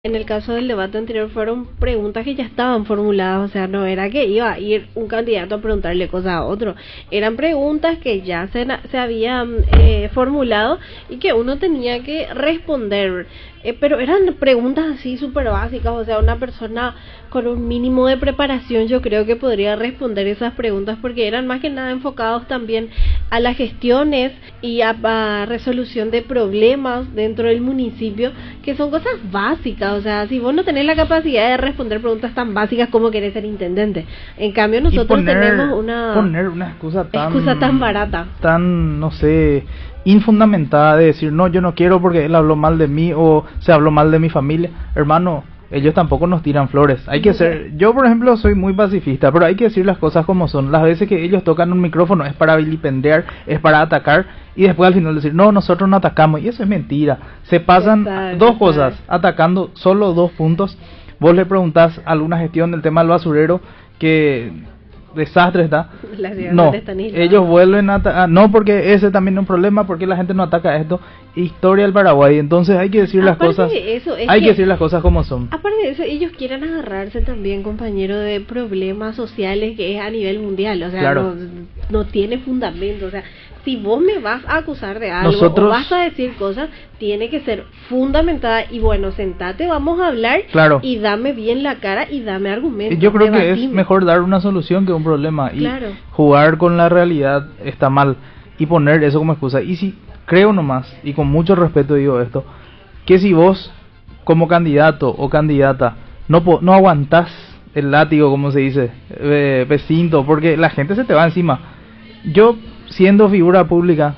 En el caso del debate anterior fueron preguntas que ya estaban formuladas, o sea, no era que iba a ir un candidato a preguntarle cosas a otro, eran preguntas que ya se habían formulado y que uno tenía que responder, pero eran preguntas así súper básicas, o sea, una persona con un mínimo de preparación yo creo que podría responder esas preguntas porque eran más que nada enfocados también a las gestiones y a resolución de problemas dentro del municipio, que son cosas básicas. O sea, si vos no tenés la capacidad de responder preguntas tan básicas como querés ser intendente, en cambio nosotros tenemos una excusa tan barata, tan, no sé, infundamentada de decir, no, yo no quiero porque él habló mal de mí o se habló mal de mi familia. Hermano, ellos tampoco nos tiran flores. Hay que ser, yo por ejemplo soy muy pacifista, pero hay que decir las cosas como son. Las veces que ellos tocan un micrófono es para vilipendiar, es para atacar y después al final decir, no, nosotros no atacamos, y eso es mentira. Se pasan dos cosas, atacando solo 2 puntos. Vos le preguntás a alguna gestión del tema del basurero, que desastre está, no, ellos vuelven a no, porque ese también es un problema, porque la gente no ataca esto. Historia del Paraguay. Entonces hay que decir las cosas, hay que decir las cosas como son. Aparte de eso, ellos quieren agarrarse también, compañero, de problemas sociales que es a nivel mundial, o sea, claro, no tiene fundamento. O sea, si vos me vas a acusar de algo o vas a decir cosas, tiene que ser fundamentada. Y bueno, sentate, vamos a hablar, claro, y dame bien la cara y dame argumentos. Yo creo que es mejor dar una solución que un problema, y jugar con la realidad está mal y poner eso como excusa. Y si creo nomás, y con mucho respeto digo esto, que si vos como candidato o candidata no aguantás el látigo, como se dice, recinto, porque la gente se te va encima. Yo, siendo figura pública,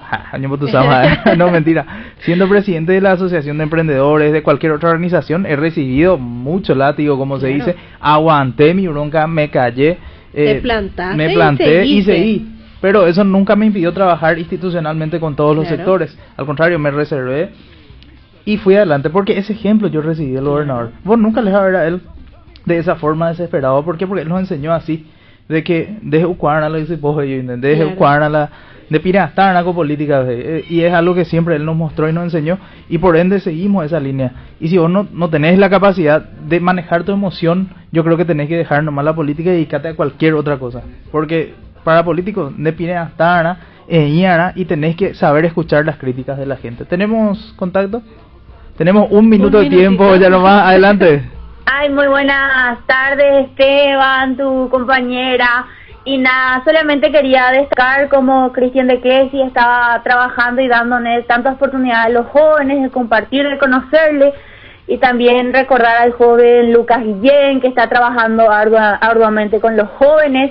no, mentira, siendo presidente de la Asociación de Emprendedores, de cualquier otra organización, he recibido mucho látigo, como se dice, aguanté mi bronca, me callé, me planté y seguí. Pero eso nunca me impidió trabajar institucionalmente con todos los sectores. Al contrario, me reservé y fui adelante, porque ese ejemplo yo recibí del gobernador. Vos nunca le vas a ver a él de esa forma desesperado. ¿Por qué? Porque él nos enseñó así, de que deje ucuarna la dice deje ucuarna la de pirastar con política, y es algo que siempre él nos mostró y nos enseñó, y por ende seguimos esa línea. Y si vos no tenés la capacidad de manejar tu emoción, yo creo que tenés que dejar nomás la política y dedicarte a cualquier otra cosa, porque para políticos de pirastar y tenés que saber escuchar las críticas de la gente. ¿Tenemos contacto? Tenemos un minuto de tiempo, ya nomás, adelante. Ay, muy buenas tardes, Esteban, tu compañera. Y nada, solamente quería destacar cómo Cristian de Clesi estaba trabajando y dándonos tantas oportunidades a los jóvenes de compartir, de conocerle, y también recordar al joven Lucas Guillén, que está trabajando arduamente con los jóvenes.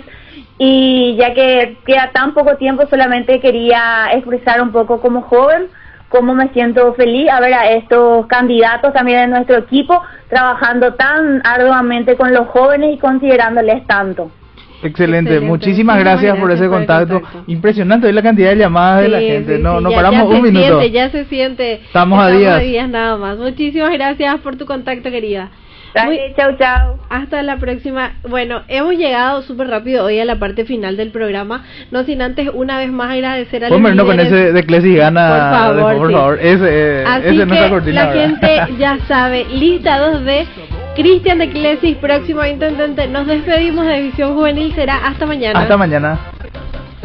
Y ya que queda tan poco tiempo, solamente quería expresar un poco como joven cómo me siento feliz a ver a estos candidatos también de nuestro equipo trabajando tan arduamente con los jóvenes y considerándoles tanto. Excelente. Muchísimas gracias por ese contacto. Impresionante la cantidad de llamadas de la gente. No paramos un minuto. Ya se siente. Estamos a días nada más. Muchísimas gracias por tu contacto, querida. Chau. Hasta la próxima. Bueno, hemos llegado súper rápido hoy a la parte final del programa, no sin antes una vez más agradecer a los líderes. Con ese de Clesi gana, por favor. Ese es nuestra cortina. La gente ya sabe, lista 2 de Cristian de Clesi, próximo intendente. Nos despedimos de Visión Juvenil, será hasta mañana. Hasta mañana.